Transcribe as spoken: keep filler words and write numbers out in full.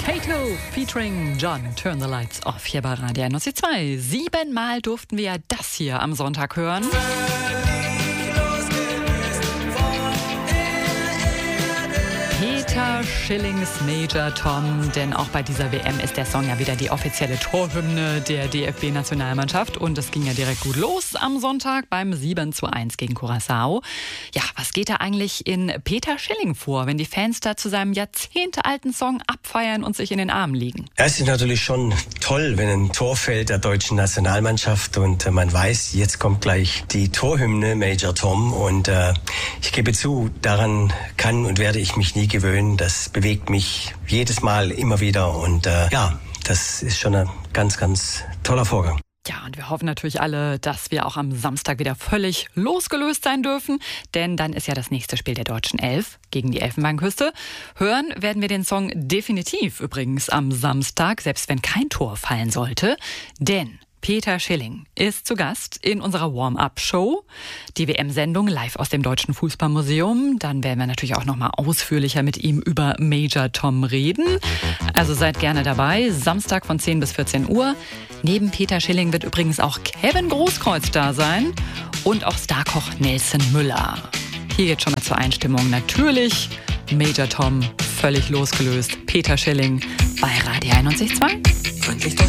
Kato featuring John, Turn the Lights Off hier bei Radio einundneunzig Komma zwei. Siebenmal durften wir das hier am Sonntag hören. Peter Schillings Major Tom, denn auch bei dieser W M ist der Song ja wieder die offizielle Torhymne der D F B-Nationalmannschaft und es ging ja direkt gut los am Sonntag beim sieben zu eins gegen Curaçao. Ja, was geht da eigentlich in Peter Schilling vor, wenn die Fans da zu seinem jahrzehntealten Song abfeiern und sich in den Armen liegen? Ja, es ist natürlich schon toll, wenn ein Tor fällt der deutschen Nationalmannschaft und äh, man weiß, jetzt kommt gleich die Torhymne Major Tom und äh, ich gebe zu, daran kann und werde ich mich nie gewöhnen. Das bewegt mich jedes Mal immer wieder und äh, ja, das ist schon ein ganz, ganz toller Vorgang. Ja, und wir hoffen natürlich alle, dass wir auch am Samstag wieder völlig losgelöst sein dürfen, denn dann ist ja das nächste Spiel der deutschen Elf gegen die Elfenbeinküste. Hören werden wir den Song definitiv übrigens am Samstag, selbst wenn kein Tor fallen sollte, denn Peter Schilling ist zu Gast in unserer Warm-Up-Show, die W M-Sendung live aus dem Deutschen Fußballmuseum. Dann werden wir natürlich auch noch mal ausführlicher mit ihm über Major Tom reden. Also seid gerne dabei, Samstag von zehn bis vierzehn Uhr. Neben Peter Schilling wird übrigens auch Kevin Großkreuz da sein und auch Starkoch Nelson Müller. Hier jetzt schon mal zur Einstimmung. Natürlich Major Tom, völlig losgelöst. Peter Schilling bei Radio einundneunzig Komma zwei.